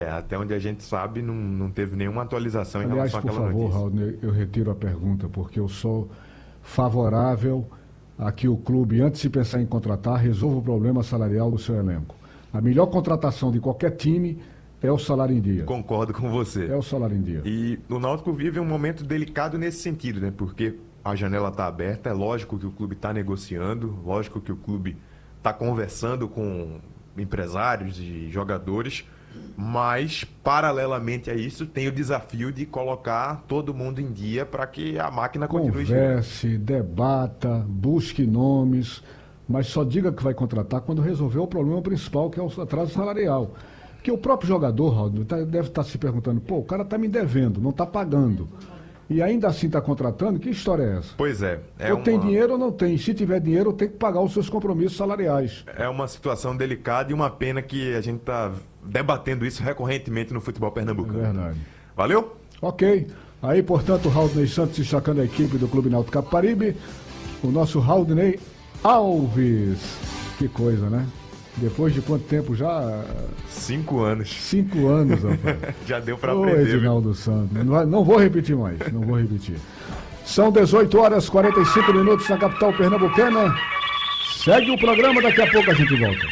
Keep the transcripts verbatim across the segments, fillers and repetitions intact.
É, até onde a gente sabe, não, não teve nenhuma atualização em Aliás, relação por àquela favor, notícia. Raul, eu retiro a pergunta, porque eu sou favorável a que o clube, antes de pensar em contratar, resolva o problema salarial do seu elenco. A melhor contratação de qualquer time é o salário em dia. Concordo com você. É o salário em dia. E o Náutico vive um momento delicado nesse sentido, né? Porque a janela está aberta, é lógico que o clube está negociando, lógico que o clube está conversando com empresários e jogadores, mas, paralelamente a isso, tem o desafio de colocar todo mundo em dia para que a máquina continue girando. Converse, debata, busque nomes, mas só diga que vai contratar quando resolver o problema principal, que é o atraso salarial. Porque o próprio jogador, Raul, deve estar se perguntando, pô, o cara está me devendo, não está pagando. E ainda assim está contratando, que história é essa? Pois é. é ou uma... tem dinheiro ou não tem. Se tiver dinheiro, tem que pagar os seus compromissos salariais. É uma situação delicada e uma pena que a gente está debatendo isso recorrentemente no futebol pernambucano. É verdade. Valeu? Ok. Aí, portanto, o Raulney Santos destacando a equipe do Clube Náutico Caparibe. O nosso Raulney Alves. Que coisa, né? Depois de quanto tempo já? Cinco anos. Cinco anos, rapaz. Já deu para Ô, aprender. Edinaldo Santos. Não, vai- não vou repetir mais, não vou repetir. São dezoito horas e quarenta e cinco minutos na capital pernambucana. Segue o programa, daqui a pouco a gente volta.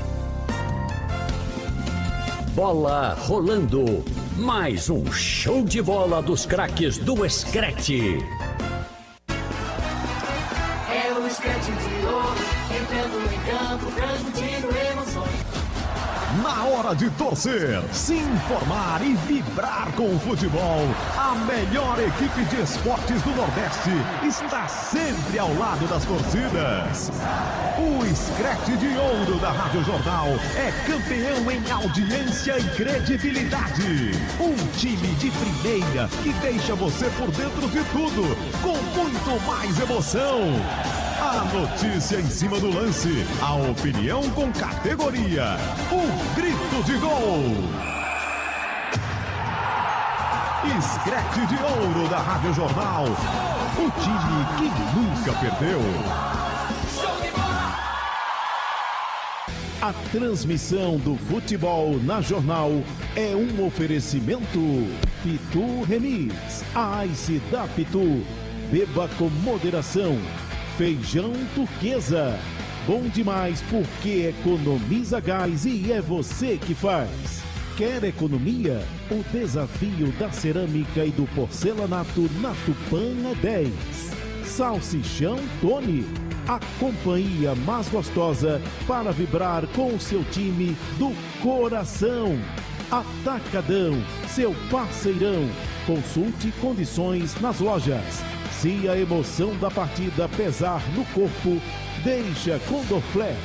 Bola rolando. Mais um show de bola dos craques do Screte. É o Scratch de ouro, entrando em campo, transmitindo emoções. Na hora de torcer, se informar e vibrar com o futebol, a melhor equipe de esportes do Nordeste está sempre ao lado das torcidas. O Scratch de Ouro da Rádio Jornal é campeão em audiência e credibilidade. Um time de primeira que deixa você por dentro de tudo, com muito mais emoção. A notícia em cima do lance, a opinião com categoria, o grito de gol. Scratch de Ouro da Rádio Jornal, o time que nunca perdeu. A transmissão do futebol na Jornal é um oferecimento Pitu Remis, a Ice da Pitu, beba com moderação. Feijão Turquesa, bom demais porque economiza gás e é você que faz. Quer economia? O desafio da cerâmica e do porcelanato na Tupã é dez. Salsichão Tony, a companhia mais gostosa para vibrar com o seu time do coração. Atacadão, seu parceirão. Consulte condições nas lojas. Se a emoção da partida pesar no corpo, deixa com Dorflex.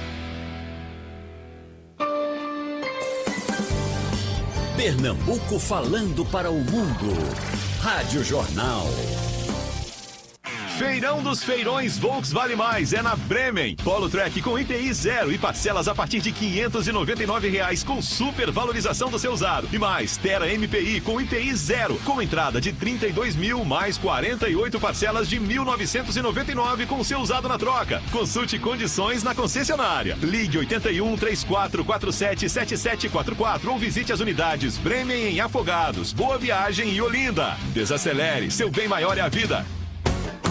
Pernambuco falando para o mundo. Rádio Jornal. Feirão dos Feirões Volks Vale Mais é na Bremen. Polo Track com I P I zero e parcelas a partir de quinhentos e noventa e nove reais com super valorização do seu usado. E mais, Tera M P I com I P I zero, com entrada de trinta e dois mil mais quarenta e oito parcelas de mil novecentos e noventa e nove com seu usado na troca. Consulte condições na concessionária. Ligue oito um, três quatro quatro sete, sete sete quatro quatro ou visite as unidades Bremen em Afogados, Boa Viagem e Olinda. Desacelere, seu bem maior é a vida.